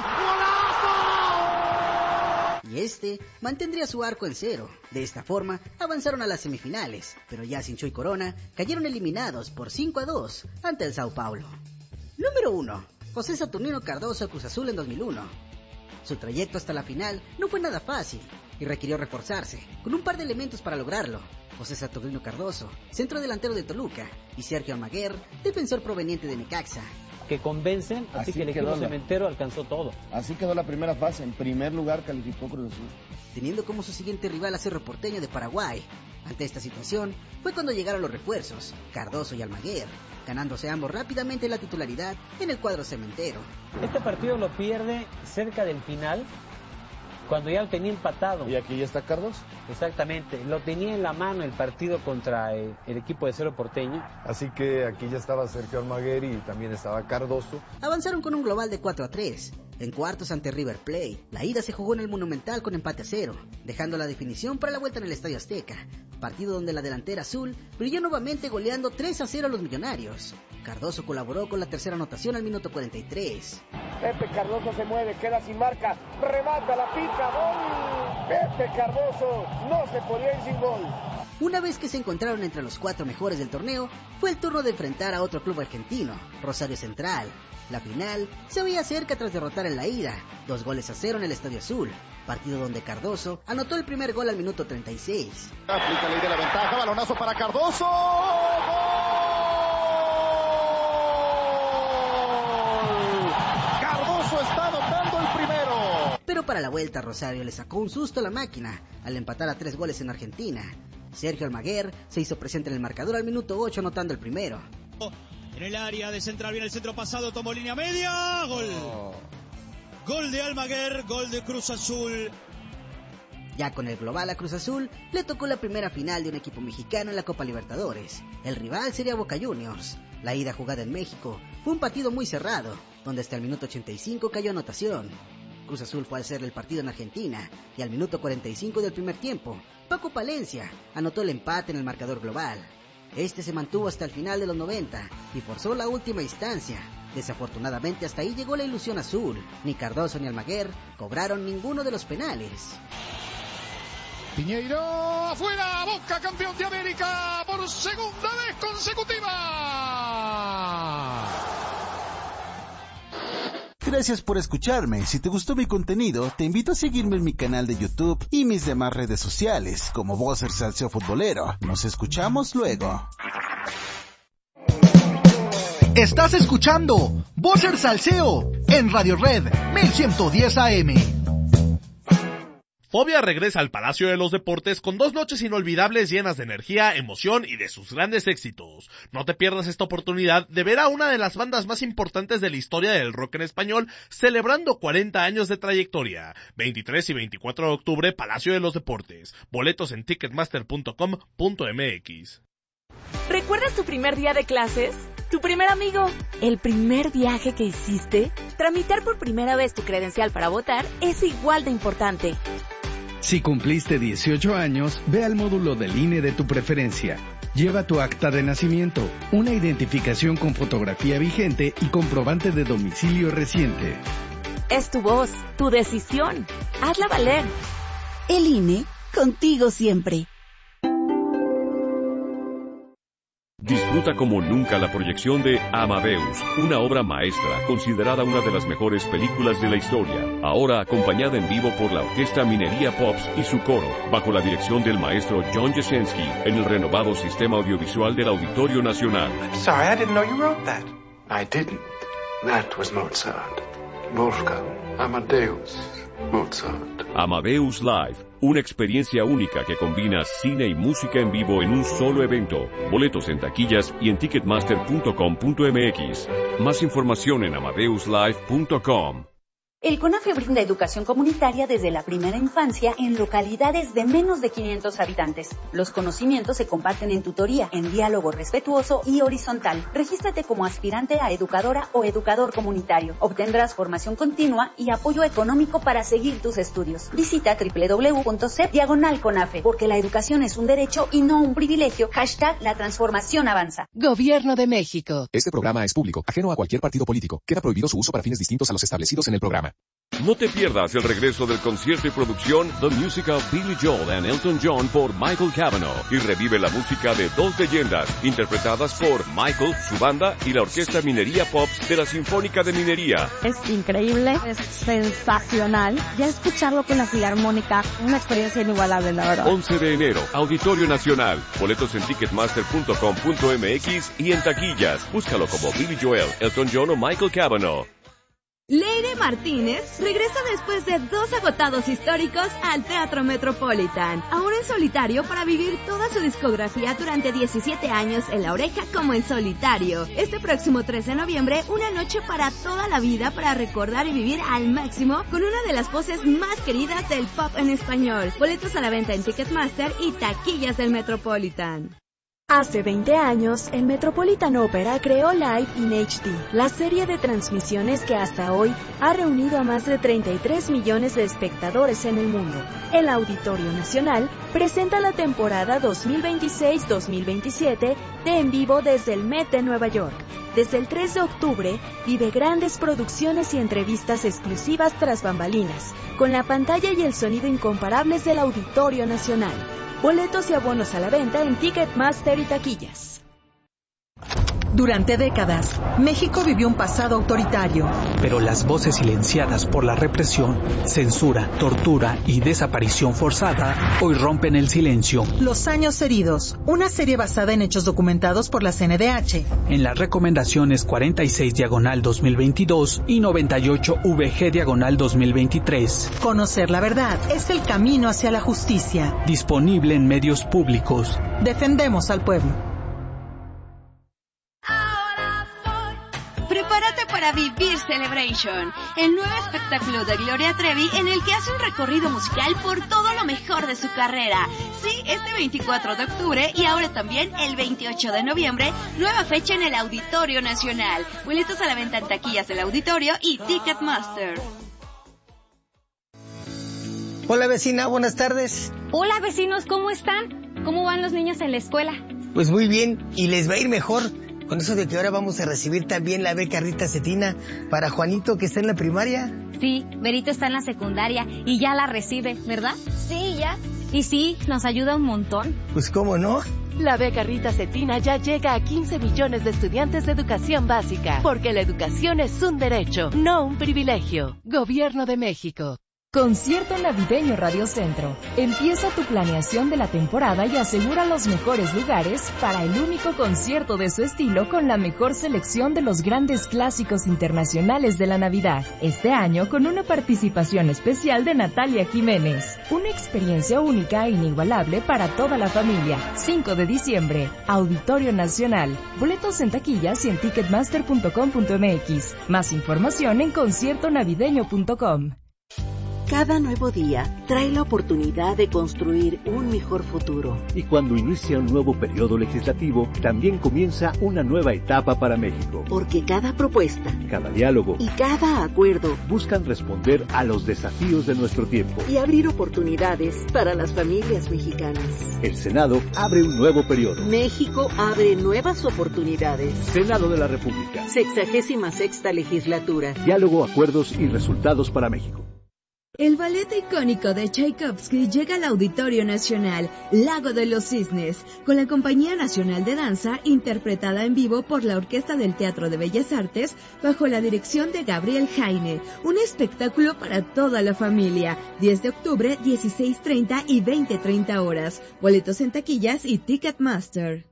¡golazo! Y este mantendría su arco en 0. De esta forma avanzaron a las semifinales, pero ya sin Chuy Corona cayeron eliminados por 5-2 ante el Sao Paulo. Número 1. José Saturnino Cardoso a Cruz Azul en 2001. Su trayecto hasta la final no fue nada fácil y requirió reforzarse, con un par de elementos para lograrlo. José Saturnino Cardoso, centro delantero de Toluca, y Sergio Almaguer, defensor proveniente de Necaxa. Que convencen, así que el equipo cementero alcanzó todo. Así quedó la primera fase, en primer lugar calificó Cruz Azul. Teniendo como su siguiente rival a Cerro Porteño de Paraguay. Ante esta situación fue cuando llegaron los refuerzos, Cardoso y Almaguer, ganándose ambos rápidamente la titularidad en el cuadro cementero. Este partido lo pierde cerca del final, cuando ya lo tenía empatado. ¿Y aquí ya está Cardoso? Exactamente, lo tenía en la mano el partido contra el equipo de Cerro Porteño. Así que aquí ya estaba Sergio Almaguer y también estaba Cardoso. Avanzaron con un global de 4-3. En cuartos ante River Plate, la ida se jugó en el Monumental con empate a 0, dejando la definición para la vuelta en el Estadio Azteca, partido donde la delantera azul brilló nuevamente goleando 3-0 a los millonarios. Cardoso colaboró con la tercera anotación al minuto 43. Pepe Cardoso se mueve, queda sin marca, remata, la pica, gol. Pepe Cardoso no se podía ir sin gol. Una vez que se encontraron entre los 4 mejores del torneo, fue el turno de enfrentar a otro club argentino, Rosario Central. La final se veía cerca tras derrotar en la ida, 2-0 en el Estadio Azul, partido donde Cardoso anotó el primer gol al minuto 36. Aplica ley de la ventaja, balonazo para Cardoso. ¡Gol! Cardoso está anotando el primero. Pero para la vuelta Rosario le sacó un susto a la máquina al empatar a 3 goles en Argentina. Sergio Almaguer se hizo presente en el marcador al minuto 8 anotando el primero. En el área de Central viene el centro pasado, tomó línea media, gol. Gol de Almaguer, gol de Cruz Azul. Ya con el global a Cruz Azul, le tocó la primera final de un equipo mexicano en la Copa Libertadores. El rival sería Boca Juniors. La ida jugada en México fue un partido muy cerrado, donde hasta el minuto 85 cayó anotación. Cruz Azul fue a hacer el partido en Argentina, y al minuto 45 del primer tiempo, Paco Palencia anotó el empate en el marcador global. Este se mantuvo hasta el final de los 90 y forzó la última instancia. Desafortunadamente hasta ahí llegó la ilusión azul. Ni Cardoso ni Almaguer cobraron ninguno de los penales. Piñeiro, afuera, Boca campeón de América por segunda vez consecutiva. Gracias por escucharme. Si te gustó mi contenido, te invito a seguirme en mi canal de YouTube y mis demás redes sociales, como Bosser Salseo Futbolero. Nos escuchamos luego. Estás escuchando Bosser Salseo en Radio Red 1110 AM. Fobia regresa al Palacio de los Deportes con 2 noches inolvidables llenas de energía, emoción y de sus grandes éxitos. No te pierdas esta oportunidad de ver a una de las bandas más importantes de la historia del rock en español celebrando 40 años de trayectoria. 23 y 24 de octubre, Palacio de los Deportes. Boletos en ticketmaster.com.mx. ¿Recuerdas tu primer día de clases? ¿Tu primer amigo? ¿El primer viaje que hiciste? Tramitar por primera vez tu credencial para votar es igual de importante. Si cumpliste 18 años, ve al módulo del INE de tu preferencia. Lleva tu acta de nacimiento, una identificación con fotografía vigente y comprobante de domicilio reciente. Es tu voz, tu decisión. Hazla valer. El INE, contigo siempre. Disfruta como nunca la proyección de Amadeus, una obra maestra considerada una de las mejores películas de la historia, ahora acompañada en vivo por la Orquesta Minería Pops y su coro, bajo la dirección del maestro John Jasenski, en el renovado sistema audiovisual del Auditorio Nacional. Sorry, I didn't know you wrote that. I didn't. That was Mozart. Wolfgang Amadeus Mozart. Amadeus Live, una experiencia única que combina cine y música en vivo en un solo evento. Boletos en taquillas y en ticketmaster.com.mx. Más información en amadeuslive.com. El CONAFE brinda educación comunitaria desde la primera infancia en localidades de menos de 500 habitantes. Los conocimientos se comparten en tutoría, en diálogo respetuoso y horizontal. Regístrate como aspirante a educadora o educador comunitario. Obtendrás formación continua y apoyo económico para seguir tus estudios. Visita www.cep/CONAFE, porque la educación es un derecho y no un privilegio. #La transformación avanza. Gobierno de México. Este programa es público, ajeno a cualquier partido político. Queda prohibido su uso para fines distintos a los establecidos en el programa. No te pierdas el regreso del concierto y producción The Music of Billy Joel and Elton John por Michael Cavanaugh, y revive la música de dos leyendas interpretadas por Michael, su banda y la Orquesta Minería Pops de la Sinfónica de Minería. Es increíble, es sensacional. Ya escucharlo con la Filarmónica, una experiencia inigualable, la verdad. 11 de enero, Auditorio Nacional. Boletos en ticketmaster.com.mx y en taquillas. Búscalo como Billy Joel, Elton John o Michael Cavanaugh. Leire Martínez regresa después de 2 agotados históricos al Teatro Metropolitan, ahora en solitario para vivir toda su discografía durante 17 años en La Oreja como en solitario. Este próximo 13 de noviembre, una noche para toda la vida para recordar y vivir al máximo con una de las voces más queridas del pop en español. Boletos a la venta en Ticketmaster y taquillas del Metropolitan. Hace 20 años, el Metropolitan Opera creó Live in HD, la serie de transmisiones que hasta hoy ha reunido a más de 33 millones de espectadores en el mundo. El Auditorio Nacional presenta la temporada 2026-2027 de En Vivo desde el Met de Nueva York. Desde el 3 de octubre, vive grandes producciones y entrevistas exclusivas tras bambalinas, con la pantalla y el sonido incomparables del Auditorio Nacional. Boletos y abonos a la venta en Ticketmaster y taquillas. Durante décadas, México vivió un pasado autoritario. Pero las voces silenciadas por la represión, censura, tortura y desaparición forzada hoy rompen el silencio. Los años heridos, una serie basada en hechos documentados por la CNDH. En las recomendaciones 46/2022 y 98/VG/2023. Conocer la verdad es el camino hacia la justicia. Disponible en medios públicos. Defendemos al pueblo. Prepárate para vivir Celebration, el nuevo espectáculo de Gloria Trevi en el que hace un recorrido musical por todo lo mejor de su carrera. Sí, este 24 de octubre y ahora también el 28 de noviembre, nueva fecha en el Auditorio Nacional. Boletos a la venta en taquillas del Auditorio y Ticketmaster. Hola vecina, buenas tardes. Hola vecinos, ¿cómo están? ¿Cómo van los niños en la escuela? Pues muy bien, y les va a ir mejor. Con eso de que ahora vamos a recibir también la beca Rita Cetina para Juanito, que está en la primaria. Sí, Berito está en la secundaria y ya la recibe, ¿verdad? Sí, ya. Y sí, nos ayuda un montón. Pues cómo no. La beca Rita Cetina ya llega a 15 millones de estudiantes de educación básica, porque la educación es un derecho, no un privilegio. Gobierno de México. Concierto Navideño Radio Centro. Empieza tu planeación de la temporada y asegura los mejores lugares para el único concierto de su estilo con la mejor selección de los grandes clásicos internacionales de la Navidad. Este año con una participación especial de Natalia Jiménez. Una experiencia única e inigualable para toda la familia. 5 de diciembre, Auditorio Nacional. Boletos en taquillas y en ticketmaster.com.mx. Más información en conciertonavideño.com. Cada nuevo día trae la oportunidad de construir un mejor futuro. Y cuando inicia un nuevo periodo legislativo, también comienza una nueva etapa para México. Porque cada propuesta, cada diálogo y cada acuerdo buscan responder a los desafíos de nuestro tiempo y abrir oportunidades para las familias mexicanas. El Senado abre un nuevo periodo. México abre nuevas oportunidades. Senado de la República. 66ª legislatura. Diálogo, acuerdos y resultados para México. El ballet icónico de Tchaikovsky llega al Auditorio Nacional, Lago de los Cisnes, con la Compañía Nacional de Danza, interpretada en vivo por la Orquesta del Teatro de Bellas Artes, bajo la dirección de Gabriel Jaine. Un espectáculo para toda la familia. 10 de octubre, 16:30 y 20:30 horas. Boletos en taquillas y Ticketmaster.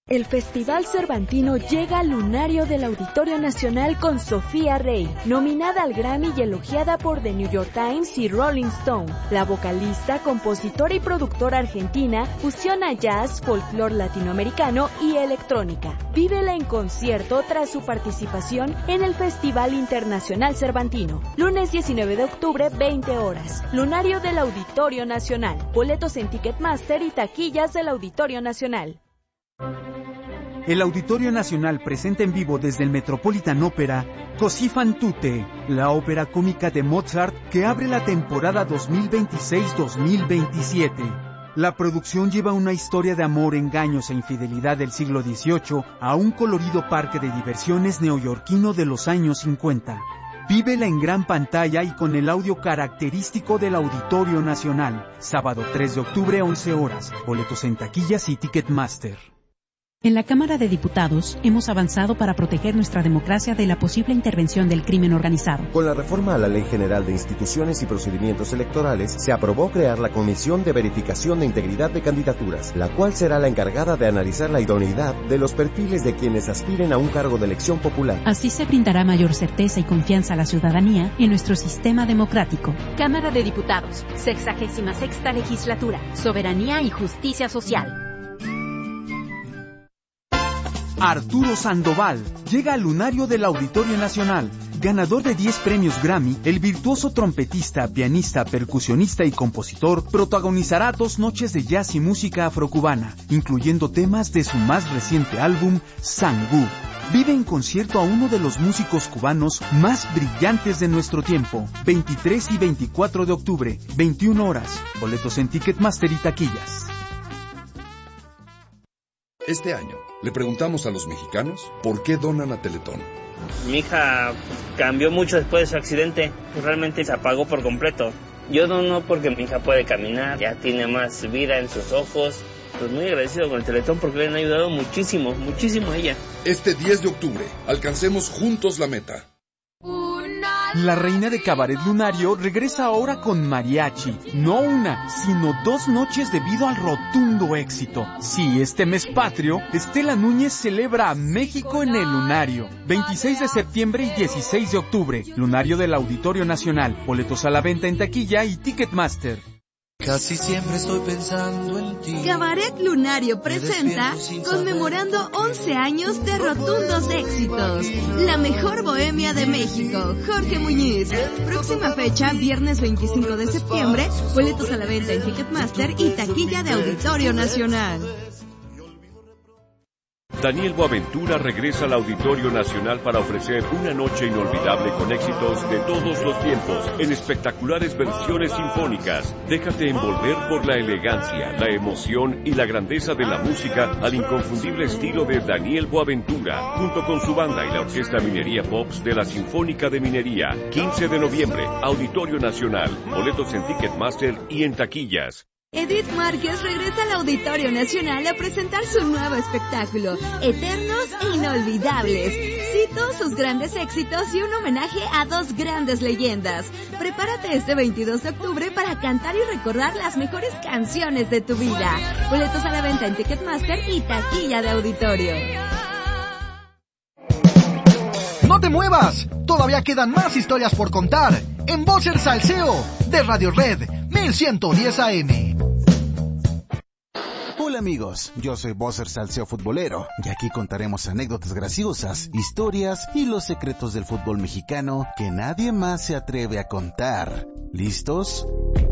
El Festival Cervantino llega al lunario del Auditorio Nacional con Sofía Rey, nominada al Grammy y elogiada por The New York Times y Rolling Stone. La vocalista, compositora y productora argentina fusiona jazz, folclore latinoamericano y electrónica. Vívela en concierto tras su participación en el Festival Internacional Cervantino. Lunes 19 de octubre, 20 horas. Lunario del Auditorio Nacional. Boletos en Ticketmaster y taquillas del Auditorio Nacional. El Auditorio Nacional presenta en vivo desde el Metropolitan Opera Così fan tutte, la ópera cómica de Mozart que abre la temporada 2026-2027. La producción lleva una historia de amor, engaños e infidelidad del siglo XVIII a un colorido parque de diversiones neoyorquino de los años 50. Vívela en gran pantalla y con el audio característico del Auditorio Nacional. Sábado 3 de octubre, 11 horas. Boletos en taquillas y Ticketmaster. En la Cámara de Diputados hemos avanzado para proteger nuestra democracia de la posible intervención del crimen organizado. Con la reforma a la Ley General de Instituciones y Procedimientos Electorales, se aprobó crear la Comisión de Verificación de Integridad de Candidaturas, la cual será la encargada de analizar la idoneidad de los perfiles de quienes aspiren a un cargo de elección popular. Así se brindará mayor certeza y confianza a la ciudadanía en nuestro sistema democrático. Cámara de Diputados, 66ª Legislatura, Soberanía y Justicia Social. Arturo Sandoval llega al lunario del Auditorio Nacional. Ganador de 10 premios Grammy, el virtuoso trompetista, pianista, percusionista y compositor protagonizará 2 noches de jazz y música afrocubana, incluyendo temas de su más reciente álbum, Sangú. Vive en concierto a uno de los músicos cubanos más brillantes de nuestro tiempo. 23 y 24 de octubre, 21 horas. Boletos en Ticketmaster y taquillas. Este año, le preguntamos a los mexicanos por qué donan a Teletón. Mi hija cambió mucho después de su accidente, realmente se apagó por completo. Yo dono porque mi hija puede caminar, ya tiene más vida en sus ojos. Pues muy agradecido con el Teletón porque le han ayudado muchísimo, muchísimo a ella. Este 10 de octubre, alcancemos juntos la meta. La reina de Cabaret Lunario regresa ahora con mariachi. No una, sino 2 noches debido al rotundo éxito. Sí, este mes patrio, Estela Núñez celebra a México en el Lunario. 26 de septiembre y 16 de octubre. Lunario del Auditorio Nacional. Boletos a la venta en taquilla y Ticketmaster. Casi siempre estoy pensando en ti. Cabaret Lunario presenta conmemorando 11 años de rotundos éxitos. La mejor bohemia de México, Jorge Muñiz. Próxima fecha, viernes 25 de septiembre. Boletos a la venta en Ticketmaster y taquilla de Auditorio Nacional. Daniel Boaventura regresa al Auditorio Nacional para ofrecer una noche inolvidable con éxitos de todos los tiempos, en espectaculares versiones sinfónicas. Déjate envolver por la elegancia, la emoción y la grandeza de la música al inconfundible estilo de Daniel Boaventura, junto con su banda y la Orquesta Minería Pops de la Sinfónica de Minería. 15 de noviembre, Auditorio Nacional. Boletos en Ticketmaster y en taquillas. Edith Márquez regresa al Auditorio Nacional a presentar su nuevo espectáculo, Eternos e Inolvidables. Cito sus grandes éxitos y un homenaje a 2 grandes leyendas. Prepárate este 22 de octubre para cantar y recordar las mejores canciones de tu vida. Boletos a la venta en Ticketmaster y taquilla de Auditorio. ¡No te muevas! Todavía quedan más historias por contar en Voz el Salseo de Radio Red 1110 AM. Hola amigos, yo soy Bosser Salseo Futbolero y aquí contaremos anécdotas graciosas, historias y los secretos del fútbol mexicano que nadie más se atreve a contar. ¿Listos?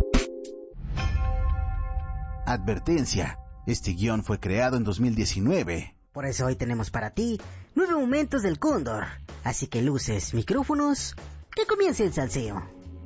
Advertencia, este guión fue creado en 2019. Por eso hoy tenemos para ti 9 momentos del cóndor. Así que luces, micrófonos, que comience el salseo.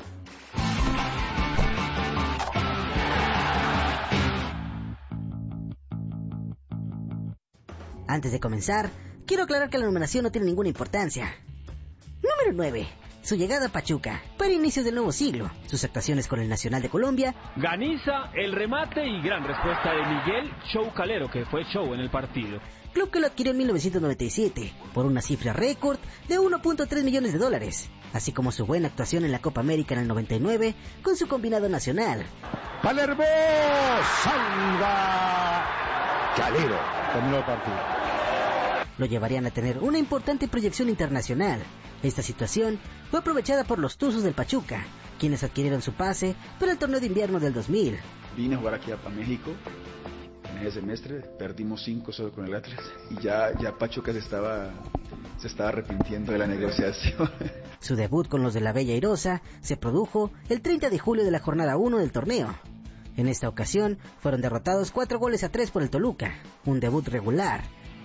Antes de comenzar, quiero aclarar que la numeración no tiene ninguna importancia. Número 9. Su llegada a Pachuca, para inicios del nuevo siglo. Sus actuaciones con el Nacional de Colombia. Ganiza, el remate y gran respuesta de Miguel Show Calero, que fue show en el partido. Club que lo adquirió en 1997, por una cifra récord de $1.3 millones. Así como su buena actuación en la Copa América en el 99, con su combinado nacional. Palermo, salva Calero. terminó el partido. Lo llevarían a tener una importante proyección internacional. Esta situación fue aprovechada por los Tuzos del Pachuca, quienes adquirieron su pase para el torneo de invierno del 2000. Vine a jugar aquí a México. En ese semestre perdimos 5-0 con el Atlas y ya Pachuca se estaba arrepintiendo de la negociación. Su debut con los de la Bella Airosa se produjo el 30 de julio de la jornada 1 del torneo. En esta ocasión fueron derrotados 4-3 por el Toluca, un debut regular.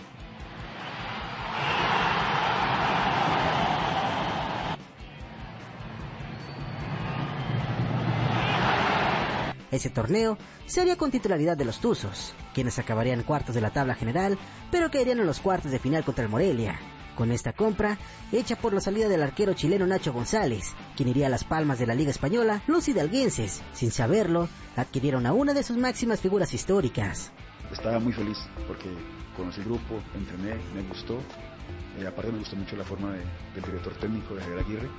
Ese torneo se haría con titularidad de los Tuzos, quienes acabarían cuartos de la tabla general, pero caerían en los cuartos de final contra el Morelia. Con esta compra, hecha por la salida del arquero chileno Nacho González, quien iría a las palmas de la Liga Española, los hidalguenses, sin saberlo, adquirieron a una de sus máximas figuras históricas. Estaba muy feliz porque conocí el grupo, entrené, me gustó. Aparte me gustó mucho la forma del director técnico de Javier Aguirre.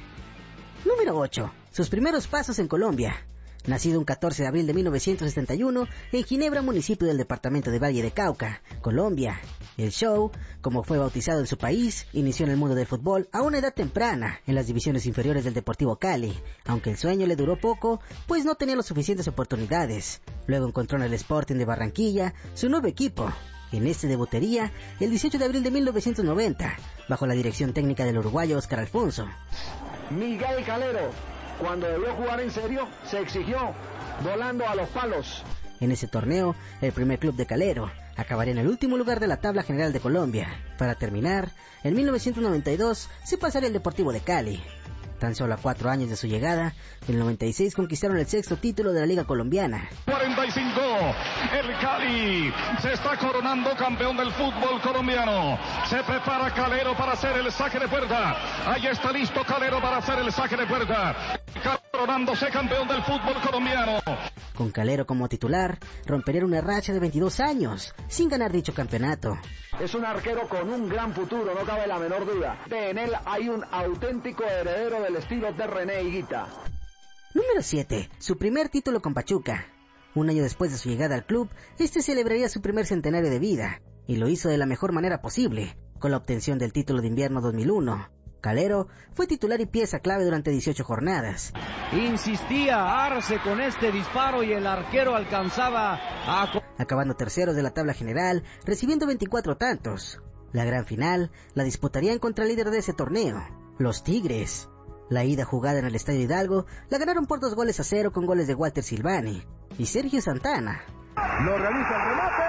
Número 8. Sus primeros pasos en Colombia. Nacido un 14 de abril de 1971 en Ginebra, municipio del departamento de Valle de Cauca, Colombia. El show, como fue bautizado en su país, inició en el mundo del fútbol a una edad temprana, en las divisiones inferiores del Deportivo Cali, aunque el sueño le duró poco, pues no tenía las suficientes oportunidades. Luego encontró en el Sporting de Barranquilla su nuevo equipo. En este debutaría el 18 de abril de 1990, bajo la dirección técnica del uruguayo Óscar Alfonso. Miguel Calero, cuando debió jugar en serio, se exigió, volando a los palos. En ese torneo, el primer club de Calero acabaría en el último lugar de la tabla general de Colombia. Para terminar, en 1992 se pasaría el Deportivo de Cali. Tan solo a 4 años de su llegada, en el 96 conquistaron el 6º título de la Liga Colombiana. 45, el Cali se está coronando campeón del fútbol colombiano. Se prepara Calero para hacer el saque de puerta. Ahí está listo Calero para hacer el saque de puerta. Coronándose campeón del fútbol colombiano. Con Calero como titular, rompería una racha de 22 años, sin ganar dicho campeonato. Es un arquero con un gran futuro, no cabe la menor duda. En él hay un auténtico heredero del estilo de René Higuita. Número 7. Su primer título con Pachuca. Un año después de su llegada al club, este celebraría su primer centenario de vida, y lo hizo de la mejor manera posible, con la obtención del título de invierno 2001. Calero fue titular y pieza clave durante 18 jornadas. Insistía Arce con este disparo y el arquero alcanzaba a... acabando terceros de la tabla general, recibiendo 24 tantos. La gran final la disputarían contra el líder de ese torneo, los Tigres. La ida jugada en el Estadio Hidalgo la ganaron por 2-0 con goles de Walter Silvani y Sergio Santana. Lo realiza el remate.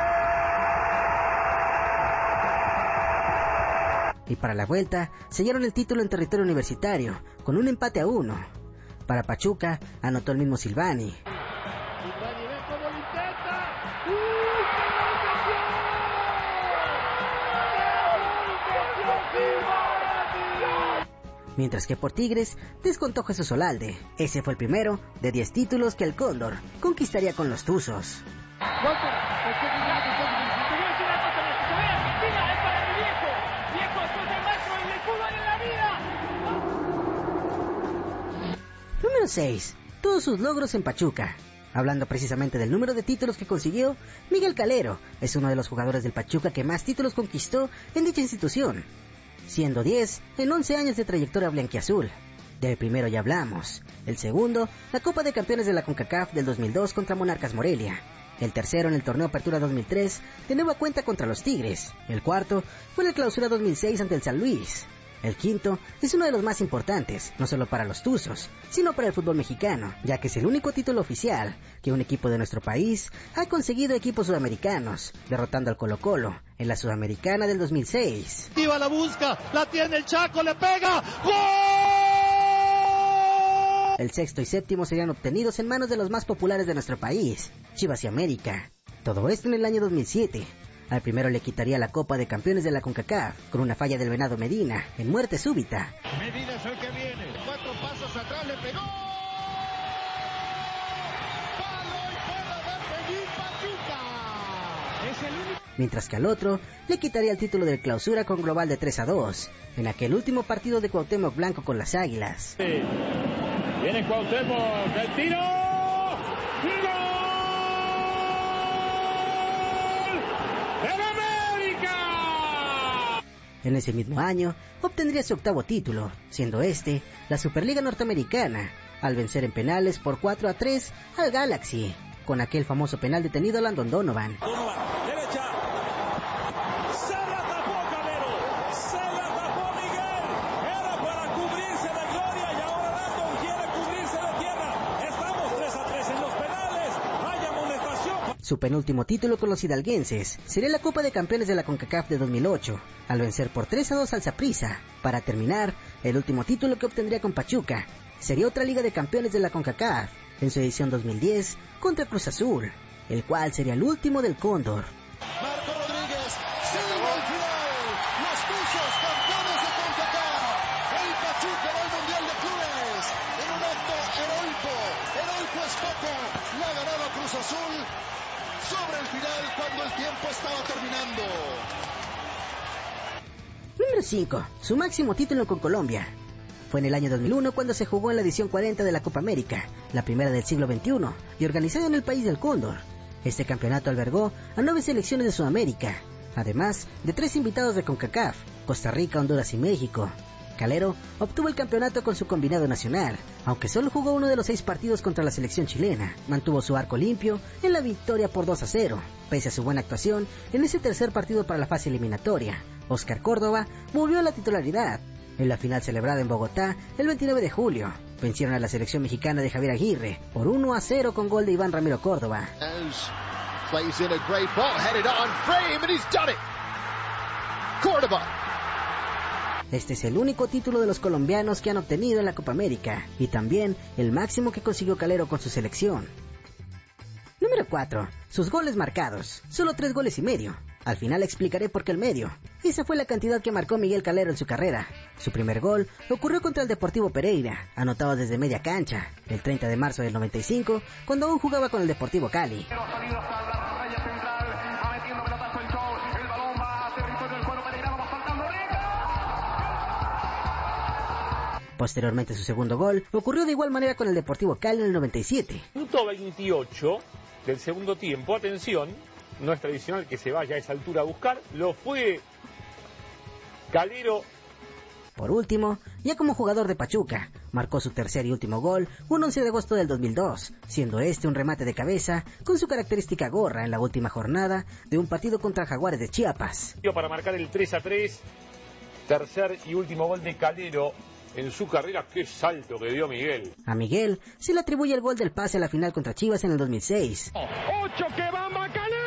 Y para la vuelta, sellaron el título en territorio universitario, con un empate a 1. Para Pachuca, anotó el mismo Silvani. Mientras que por Tigres, descontó Jesús Solalde. Ese fue el primero de 10 títulos que el Cóndor conquistaría con los Tuzos. Número 6. Todos sus logros en Pachuca. Hablando precisamente del número de títulos que consiguió, Miguel Calero es uno de los jugadores del Pachuca que más títulos conquistó en dicha institución, siendo 10 en 11 años de trayectoria blanquiazul. Del primero ya hablamos. El segundo, la Copa de Campeones de la CONCACAF del 2002 contra Monarcas Morelia. El tercero en el Torneo Apertura 2003, de nueva cuenta contra los Tigres. El cuarto fue en el Clausura 2006 ante el San Luis. El quinto es uno de los más importantes, no solo para los Tuzos, sino para el fútbol mexicano, ya que es el único título oficial que un equipo de nuestro país ha conseguido equipos sudamericanos, derrotando al Colo-Colo en la Sudamericana del 2006. Iba, la busca, la tiene el Chaco, le pega, ¡gol! El sexto y séptimo serían obtenidos en manos de los más populares de nuestro país, Chivas y América. Todo esto en el año 2007. Al primero le quitaría la Copa de Campeones de la CONCACAF con una falla del Venado Medina en muerte súbita. Medina es el que viene, 4 pasos atrás, le pegó. Palo y fuera de Medellín, Pachuca. Es el único. Mientras que al otro le quitaría el título de Clausura con global de 3-2 en aquel último partido de Cuauhtémoc Blanco con las Águilas. Sí. Viene Cuauhtémoc, el tiro. ¡Gol! ¡El América. En ese mismo año, obtendría su octavo título, siendo este la Superliga Norteamericana, al vencer en penales por 4-3 al Galaxy, con aquel famoso penal detenido a Landon Donovan. Derecha. Se la tapó Calero. Se la tapó Miguel. Era para cubrirse de gloria y ahora Landon quiere cubrirse de tierra. Estamos 3-3 en los penales. Hay amonestación. Su penúltimo título con los hidalguenses sería la Copa de Campeones de la CONCACAF de 2008, al vencer por 3-2 al Saprissa. Para terminar, el último título que obtendría con Pachuca sería otra Liga de Campeones de la CONCACAF, en su edición 2010 contra Cruz Azul, el cual sería el último del Cóndor. Marco Rodríguez, silba al final. Los Tuzos, campeones de CONCACAF. El Pachuca del Mundial de Clubes. En un acto heroico es poco. La ganaba Cruz Azul sobre el final cuando el tiempo estaba terminando. Número 5. Su máximo título con Colombia. Fue en el año 2001 cuando se jugó en la edición 40 de la Copa América, la primera del siglo XXI, y organizada en el país del Cóndor. Este campeonato albergó a 9 selecciones de Sudamérica, además de 3 invitados de CONCACAF, Costa Rica, Honduras y México. Calero obtuvo el campeonato con su combinado nacional, aunque solo jugó uno de los 6 partidos contra la selección chilena. Mantuvo su arco limpio en la victoria por 2-0, pese a su buena actuación en ese tercer partido para la fase eliminatoria. Oscar Córdoba volvió a la titularidad. En la final celebrada en Bogotá el 29 de julio, vencieron a la selección mexicana de Javier Aguirre por 1-0 con gol de Iván Ramiro Córdoba. Este es el único título de los colombianos que han obtenido en la Copa América, y también el máximo que consiguió Calero con su selección. Número 4. Sus goles marcados. Solo 3 goles y medio. Al final explicaré por qué el medio. Esa fue la cantidad que marcó Miguel Calero en su carrera. Su primer gol ocurrió contra el Deportivo Pereira, anotado desde media cancha, el 30 de marzo del 95, cuando aún jugaba con el Deportivo Cali. Posteriormente su segundo gol ocurrió de igual manera con el Deportivo Cali en el 97. Minuto 28 del segundo tiempo, atención, no es tradicional que se vaya a esa altura a buscar, lo fue Calero. Por último, ya como jugador de Pachuca, marcó su tercer y último gol un 11 de agosto del 2002, siendo este un remate de cabeza con su característica gorra en la última jornada de un partido contra Jaguares de Chiapas. Para marcar el 3-3, tercer y último gol de Calero en su carrera. Qué salto que dio Miguel. A Miguel se le atribuye el gol del pase a la final contra Chivas en el 2006. 8 que Bamba Calero.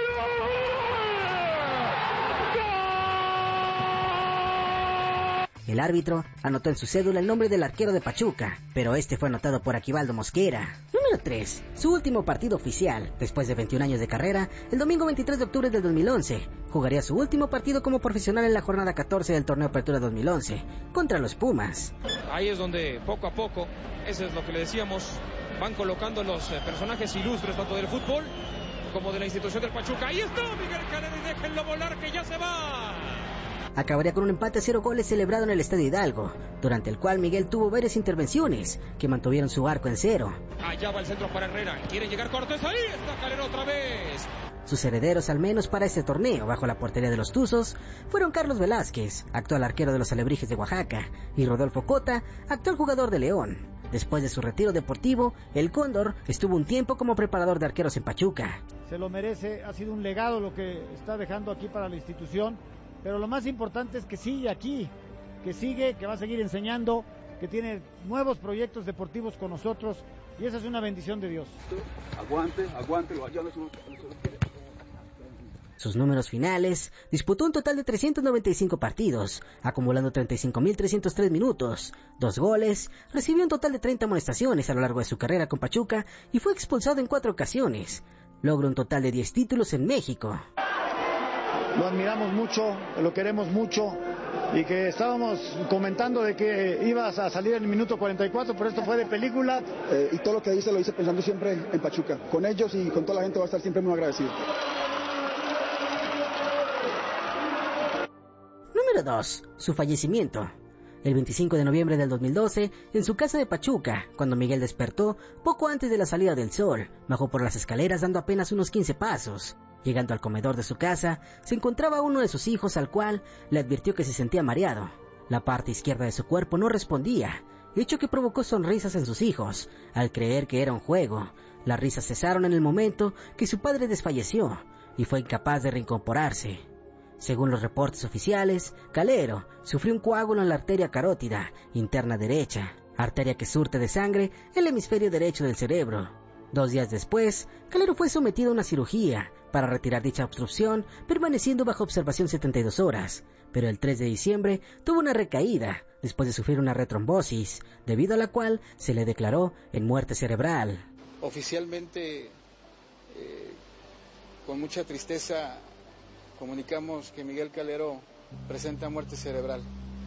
El árbitro anotó en su cédula el nombre del arquero de Pachuca, pero este fue anotado por Aquivaldo Mosquera. Número 3. Su último partido oficial, después de 21 años de carrera, el domingo 23 de octubre del 2011, jugaría su último partido como profesional en la jornada 14 del Torneo Apertura 2011, contra los Pumas. Ahí es donde poco a poco, eso es lo que le decíamos, van colocando los personajes ilustres tanto del fútbol como de la institución del Pachuca. Ahí está Miguel Calero y déjenlo volar que ya se va. Acabaría con un empate a 0 goles celebrado en el Estadio Hidalgo, durante el cual Miguel tuvo varias intervenciones que mantuvieron su arco en cero. Allá va el centro para Herrera, quiere llegar Cortés, ahí está Calero otra vez. Sus herederos, al menos para este torneo, bajo la portería de los Tuzos, fueron Carlos Velázquez, actual arquero de los Alebrijes de Oaxaca, y Rodolfo Cota, actual jugador de León. Después de su retiro deportivo, el Cóndor estuvo un tiempo como preparador de arqueros en Pachuca. Se lo merece, ha sido un legado lo que está dejando aquí para la institución. Pero lo más importante es que sigue aquí, que va a seguir enseñando, que tiene nuevos proyectos deportivos con nosotros, y esa es una bendición de Dios. Aguante. Sus números finales: disputó un total de 395 partidos, acumulando 35.303 minutos, 2 goles, recibió un total de 30 amonestaciones a lo largo de su carrera con Pachuca y fue expulsado en 4 ocasiones. Logró un total de 10 títulos en México. Lo admiramos mucho, lo queremos mucho, y que estábamos comentando de que ibas a salir en el minuto 44, pero esto fue de película. Y todo lo que hice lo hice pensando siempre en Pachuca. Con ellos y con toda la gente va a estar siempre muy agradecido. Número 2. Su fallecimiento. El 25 de noviembre del 2012, en su casa de Pachuca, cuando Miguel despertó poco antes de la salida del sol, bajó por las escaleras dando apenas unos 15 pasos. Llegando al comedor de su casa, se encontraba uno de sus hijos al cual le advirtió que se sentía mareado. La parte izquierda de su cuerpo no respondía, hecho que provocó sonrisas en sus hijos, al creer que era un juego. Las risas cesaron en el momento que su padre desfalleció y fue incapaz de reincorporarse. Según los reportes oficiales, Calero sufrió un coágulo en la arteria carótida interna derecha, arteria que surte de sangre el hemisferio derecho del cerebro. 2 días después, Calero fue sometido a una cirugía para retirar dicha obstrucción, permaneciendo bajo observación 72 horas, pero el 3 de diciembre tuvo una recaída después de sufrir una retrombosis, debido a la cual se le declaró en muerte cerebral. Oficialmente, con mucha tristeza, comunicamos que Miguel Calero presenta muerte cerebral.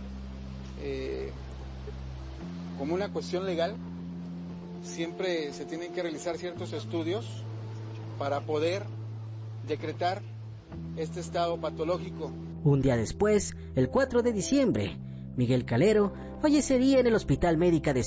Como una cuestión legal, siempre se tienen que realizar ciertos estudios para poder decretar este estado patológico. Un día después, el 4 de diciembre, Miguel Calero fallecería en el Hospital Médica de